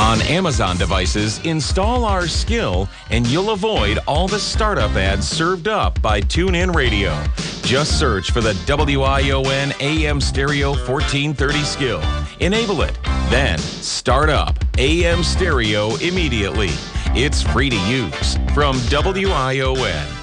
On Amazon devices, install our skill and you'll avoid all the startup ads served up by TuneIn Radio. Just search for the WION AM Stereo 1430 skill. Enable it. Then start up AM Stereo immediately. It's free to use from WION.